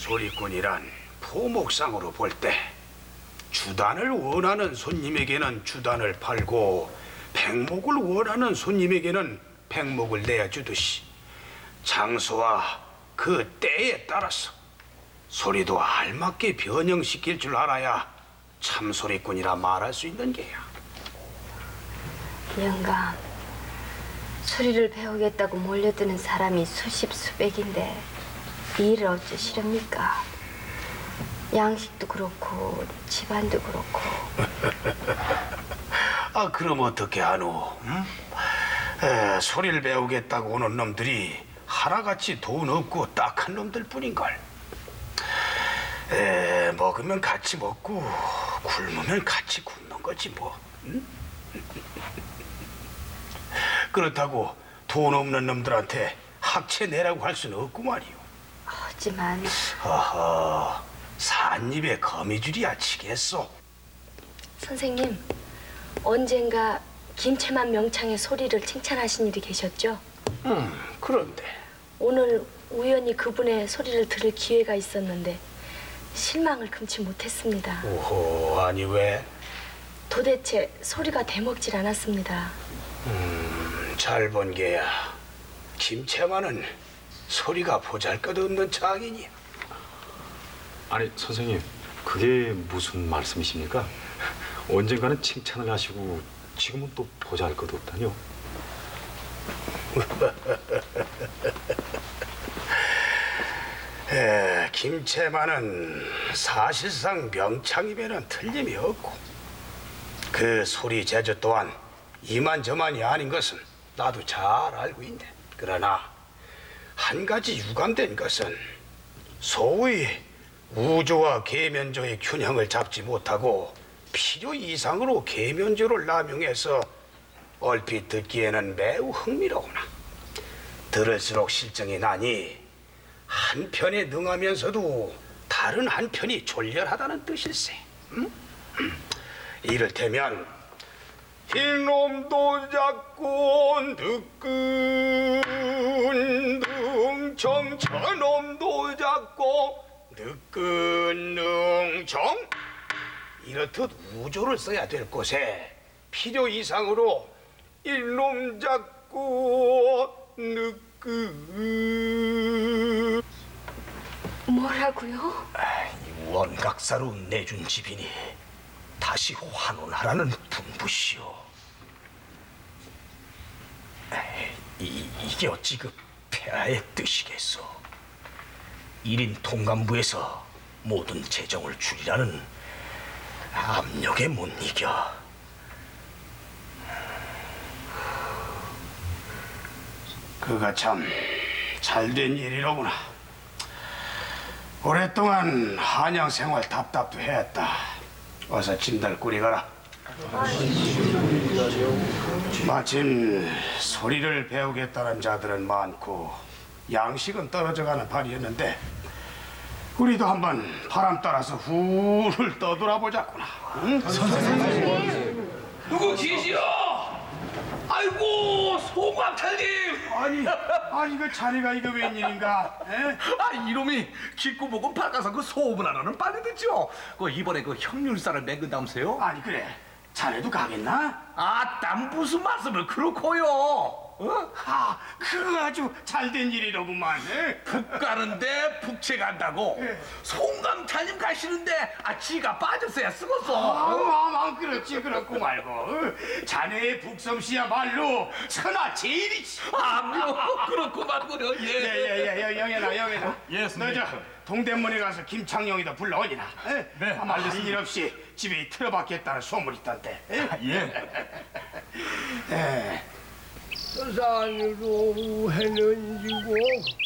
소리꾼이란 포목상으로 볼 때 주단을 원하는 손님에게는 주단을 팔고 백목을 원하는 손님에게는 백목을 내주듯이 장소와 그 때에 따라서 소리도 알맞게 변형시킬 줄 알아야 참소리꾼이라 말할 수 있는 게야. 영감, 소리를 배우겠다고 몰려드는 사람이 수십 수백인데 이 일을 어쩌시렵니까? 양식도 그렇고 집안도 그렇고. 아, 그럼 어떻게 하노? 응? 소리를 배우겠다고 오는 놈들이 하나같이 돈 없고 딱한 놈들 뿐인걸. 먹으면 같이 먹고 굶으면 같이 굶는 거지 뭐. 응? 그렇다고 돈 없는 놈들한테 학채 내라고 할 수는 없고 말이오. 하지만 허허, 산입에 거미줄이야 치겠소. 선생님, 언젠가 김채만 명창의 소리를 칭찬하신 일이 계셨죠? 그런데 오늘 우연히 그분의 소리를 들을 기회가 있었는데 실망을 금치 못했습니다. 오호, 아니 왜? 도대체 소리가 대먹질 않았습니다. 잘 본 게야. 김채만은 소리가 보잘것없는 장인이야. 아니 선생님, 그게 무슨 말씀이십니까? 언젠가는 칭찬을 하시고 지금은 또 보잘것없다뇨? 김채만은 사실상 명창이면은 틀림이 없고 그 소리 제조 또한 이만저만이 아닌 것은 나도 잘 알고 있네. 그러나 한 가지 유감된 것은 소위 우조와 계면조의 균형을 잡지 못하고 필요 이상으로 계면조를 남용해서 얼핏 듣기에는 매우 흥미로우나 들을수록 실정이 나니 한편에 능하면서도 다른 한편이 졸렬하다는 뜻일세. 이를테면 흰놈도 잡고 느끈 능청 저놈도 잡고 느끈 능청 이렇듯 우조를 써야 될 곳에 필요 이상으로 일놈 잡고 느끈 뭐라고요? 원각사로 내준 집이니 다시 환원하라는 분부시오. 이게 어찌 그 폐하의 뜻이겠소. 1인 통감부에서 모든 재정을 줄이라는 압력에 못 이겨. 그가 참 잘된 일이로구나. 오랫동안 한양 생활 답답도 했다. 어서 짐들 꾸리 가라. 마침 소리를 배우겠다는 자들은 많고 양식은 떨어져가는 판이었는데 우리도 한번 바람 따라서 훌훌 떠돌아 보자꾸나. 응? 누구 계시오? 아이고 소광탈님. 아니 그 자네가 이거 웬일인가? 에? 이놈이 기고 보고 바꿔서 그 소문 하나는 빨리 듣죠. 그 이번에 그 형률사를 맹근다면서요? 아니 그래 자네도 가겠나? 난 무슨 말씀을 그렇고요. 그거 아주 잘된 일이로구만. 에? 북 가는데 북채 간다고. 송감탈님 가시는데 지가 빠졌어야 쓰겄어. 그렇지 그렇고 말고. 자네의 북섬씨야말로 천하제일이지. 그렇구만요. 예. 영애나. 예, 선생님. 너저 동대문에 가서 김창룡이도 불러오니라. 네, 아마 알겠습니다. 할일 없이 집에 틀어박겠다는 소문이 있던데. 예. 서산으로 해는 지고